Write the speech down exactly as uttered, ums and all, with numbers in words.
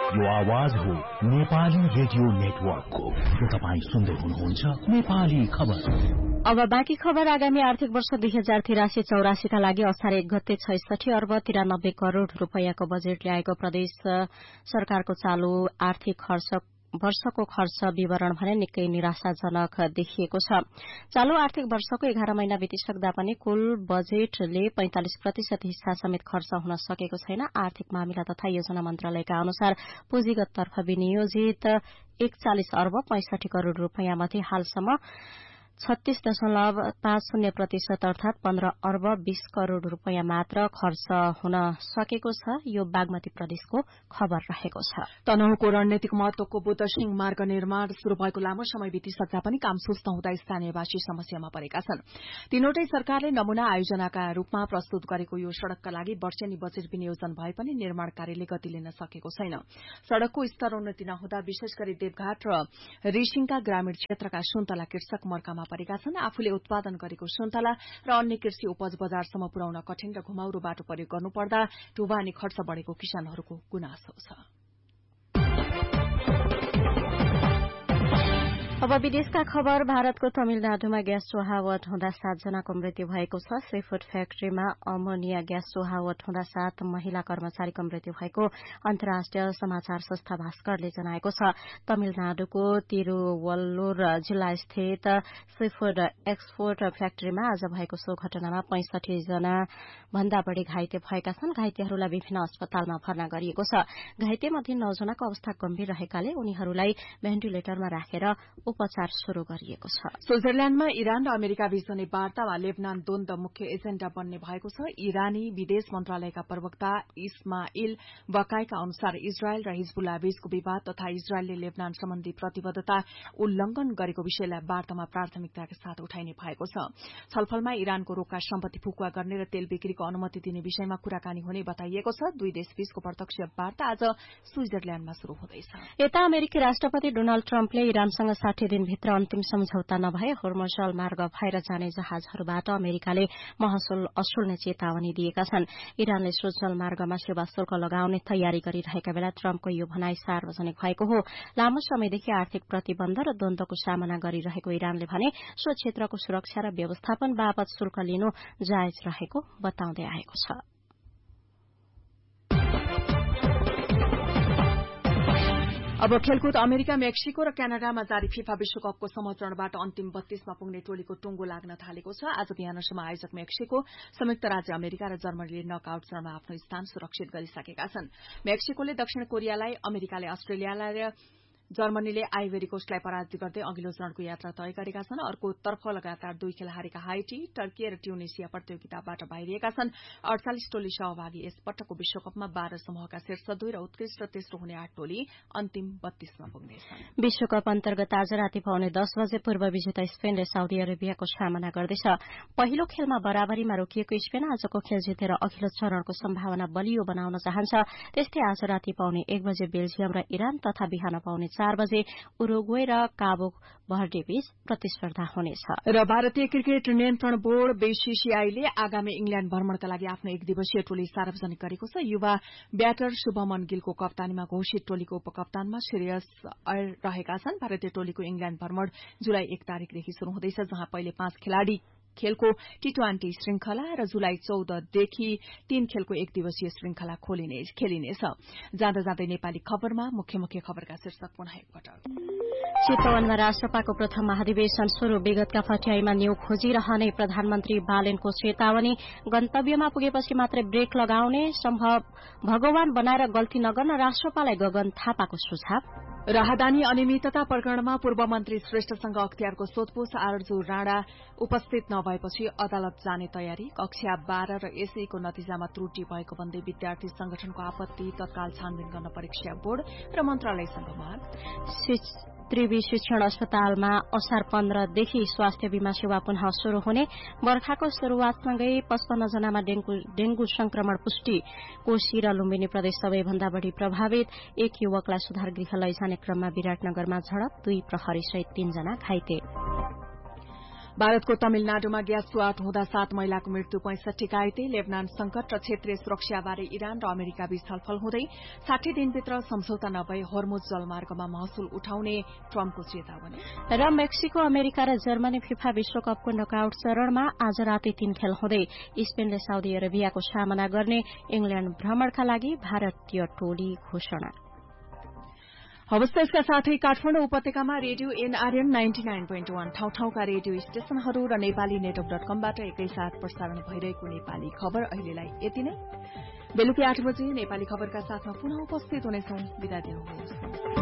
यो आवाज हो नेपाली रेडियो नेटवर्कको। तपाईँ सुन्दै हुनुहुन्छ नेपाली खबर। अब बाँकी खबर। आगामी आर्थिक वर्ष दुई हजार तिरासी चौरासीका लागि असार एक गते छैसठी अर्ब तिरानब्बे करोड़ रूपियाँको बजेट ल्याएको प्रदेश सरकारको चालू आर्थिक खर्च वर्षको खर्च विवरण भने निकै निराशाजनक देखिएको छ। चालू आर्थिक वर्षको एघार महिना बितिसक्दा पनि कुल बजेटले पैंतालिस प्रतिशत हिस्सा समेत खर्च हुन सकेको छैन। आर्थिक मामिला तथा योजना मन्त्रालयका अनुसार पुँजीगत तर्फ विनियोजित एकचालिस अर्ब पैंसठी करोड़ रूपियाँ मध्ये हालसम्म छत्तीस दशमलव पाँच शून्य प्रतिशत अर्थात पन्ध्र अर्ब बीस करोड़ रूपियाँ मात्र खर्च हुन सकेको छ। यो बागमती प्रदेशको खबर रहेको छ। तनहुँको रणनीतिक महत्वको बुद्ध सिंह मार्ग निर्माण शुरू भएको लामो समय बितिसक्दा पनि काम सुस्त हुँदा स्थानीयवासी समस्यामा परेका छन्। तीनवटै सरकारले नमूना आयोजनाका रूपमा प्रस्तुत गरेको यो सड़कका लागि वर्षेनी बजेट विनियोजन भए पनि निर्माण कार्यले गति लिन सकेको छैन। सड़कको स्तर उन्नति नहुँदा विशेष गरी देवघाट र रिसिङका ग्रामीण क्षेत्रका सुन्तला कृषक मर्कामा परेका छन्। आफूले उत्पादन गरेको सुन्तला र अन्य कृषि उपज बजारसम्म पुर्याउन कठिन र घुमाउरो बाटो प्रयोग गर्नुपर्दा ढुवानी खर्च बढ़ेको किसानहरूको गुनासो छ। अब विदेशका खबर। भारतको तमिलनाडुमा ग्यास चुहावट हुँदा सातजनाको मृत्यु भएको छ। सीफूड फ्याक्ट्रीमा अमोनिया ग्यास चुहावट हुँदा सात महिला कर्मचारीको मृत्यु भएको अन्तर्राष्ट्रिय समाचार संस्था भास्करले जनाएको छ। तमिलनाडुको तिरूवल्लुर जिल्ला स्थित सीफूड एक्सपोर्ट फ्याक्ट्रीमा आज भएको सो घटनामा पैंसठी जना भन्दा बढ़ी घाइते भएका छन्। घाइतेहरूलाई विभिन्न अस्पतालमा भर्ना गरिएको छ। घाइते मध्ये नौ जनाको अवस्था गम्भीर रहेकाले उनीहरूलाई भेन्टिलेटरमा राखेर उपचार शुरू गरिएको छ। स्विजरल्याण्डमा इरान र अमेरिका बीच हुने वार्ता वा लेबनान द्वन्द मुख्य एजेण्डा बन्ने भएको छ। इरानी विदेश मन्त्रालयका प्रवक्ता इस्माइल बकाईका अनुसार इजरायल र हिजबुल्लाह बीचको विवाद तथा इजरायलले लेबनान सम्बन्धी प्रतिबद्धता उल्लंघन गरेको विषयलाई वार्तामा प्राथमिकताका साथ उठाइने भएको छ। छलफलमा इरानको रोका सम्पत्ति फुकुवा गर्ने र तेल बिक्रीको अनुमति दिने विषयमा कुराकानी हुने बताइएको छ। दुई देशबीचको प्रत्यक्ष वार्ता आज स्विजरल्याण्डमा शुरू हुँदैछ। यता अमेरिकी राष्ट्रपति डोनाल्ड ट्रम्पले इरानसँग साठी दिनभित्र अन्तिम सम्झौता नभए होर्मुज जलमार्ग भएर जाने जहाजहरूबाट अमेरिकाले महसुल असुल्ने चेतावनी दिएका छन्। इरानले सो जलमार्गमा सेवा शुल्क लगाउने तयारी गरिरहेका बेला ट्रम्पको यो भनाई सार्वजनिक भएको हो। लामो समयदेखि आर्थिक प्रतिबन्ध र द्वन्द्वको सामना गरिरहेको इरानले भने सो क्षेत्रको सुरक्षा र व्यवस्थापन बाबत शुल्क लिनु जायज रहेको बताउँदै आएको छ। अब खेलकुद। अमेरिका, मेक्सिको र क्यानाडामा जारी फिफा विश्वकपको समचरणबाट अन्तिम बत्तीसमा पुग्ने टोलीको टुंगो लाग्न थालेको छ। आज बिहानसम्म आयोजक मेक्सिको, संयुक्त राज्य अमेरिका र जर्मनीले नकआउट चरणमा आफ्नो स्थान सुरक्षित गरिसकेका छन्। मेक्सिकोले दक्षिण कोरियालाई, अमेरिकाले अस्ट्रेलियालाई र जर्मनीले आइभेरी कोस्टलाई पराजित गर्दै अघिल्लो चरणको यात्रा तय गरेका छन्। अर्कोतर्फ लगातार दुई खेल हारेका हाइटी, टर्की र ट्युनिसिया प्रतियोगिताबाट बाहिरिएका छन्। अडचालिस टोली सहभागी यस पटकको विश्वकपमा बाह्र समूहका शीर्ष दुई र उत्कृष्ट तेस्रो हुने आठ टोली अन्तिम बत्तीसमा पुग्नेछन्। विश्वकप अन्तर्गत आज राति पाउने दस बजे पूर्व विजेता स्पेनले साउदी अरेबियाको सामना गर्दैछ। पहिलो खेलमा बराबरीमा रोकिएको स्पेन आजको खेल जितेर अघिल्लो चरणको सम्भावना बलियो बनाउन चाहन्छ। त्यस्तै आज राति पाउने एक बजे बेल्जियम र इरान तथा बिहान पाउने चार बजे उरुग्वे र काबो भर्डे बीच प्रतिस्पर्धा हुनेछ। र भारतीय क्रिकेट नियन्त्रण बोर्ड बीसीसीआईले आगामी इंग्ल्याण्ड भ्रमणका लागि आफ्नो एक दिवसीय टोली सार्वजनिक गरेको छ। युवा ब्याटर शुभमन गिलको कप्तानीमा घोषित टोलीको उपकप्तानमा श्रेयस अयर रहेका छन्। भारतीय टोलीको इंग्ल्याण्ड भ्रमण जुलाई एक तारीकदेखि शुरू हुँदैछ, जहाँ पहिले पाँच खेलाड़ी खेलको टी ट्वेन्टी श्रृंखला र जुलाई चौधदेखि तीन खेलको एक दिवसीय श्रृंखला खेलिनेछ। जाँदा जाँदै नेपाली खबरमा मुख्य मुख्य खबरका शीर्षक पुनः एकपटक। चितवनमा राष्ट्रपाको प्रथम महाधिवेशन शुरू। विगतका फट्याईमा न्यू खोजिरहने प्रधानमन्त्री बालेनको चेतावनी। गन्तव्यमा पुगेपछि मात्रै ब्रेक लगाउने सम्भव भगवान बनाएर गल्ती नगर्न राष्ट्रपालाई गगन थापाको सुझाव। राहदानी अनियमितता प्रकरणमा पूर्व मन्त्री श्रेष्ठसँग अख्तियारको सोधपूछ। आरजु राणा उपस्थित नभएपछि अदालत जाने तयारी। कक्षा बाह्र र एसईको नतिजामा त्रुटि भएको भन्दै विद्यार्थी संगठनको आपत्ति तत्काल छानबिन गर्न परीक्षा बोर्ड र मन्त्रालयसँग माग। त्रिवी शिक्षण अस्पतालमा असार पन्ध्रदेखि स्वास्थ्य बीमा सेवा पुनः शुरू हुने। बर्खाको शुरूआतसँगै पचपन्न जनामा डेंगू संक्रमण पुष्टि। कोशी र लुम्बिनी प्रदेश सबैभन्दा बढ़ी प्रभावित। एक युवकलाई सुधार गृह लैजाने क्रममा विराटनगरमा झडप। दुई प्रहरी सहित तीनजना घाइते। भारतको तमिलनाडुमा ग्यास चुहाट हुँदा सात महिलाको मृत्यु पैंसठी घाइते लेबनान संकट र क्षेत्रीय सुरक्षाबारे इरान र अमेरिका बीच छलफल हुँदै साठी दिनभित्र सम्झौता नभए हर्मुज जलमार्गमा महसुल उठाउने ट्रम्पको चेतावनी र मेक्सिको अमेरिका र जर्मनी फिफा विश्वकपको नकआउट चरणमा आज राति तीन खेल हुँदै स्पेनले साउदी अरेबियाको सामना गर्ने इंग्ल्याण्ड भ्रमणका लागि भारतीय टोली घोषणा। हवस् त यसका साथै काठमाडौँ उपत्यकामा radio NRN ninety nine point one ठाउँ ठाउँका रेडियो स्टेशनहरू र नेपाली नेटवर्क डट कमबाट एकैसाथ प्रसारण भइरहेको नेपाली खबर अहिलेलाई यति नै। बेलुकी आठ बजे नेपाली खबरका साथमा पुनः उपस्थित हुनेछौं। बिदा दिनुहोस्।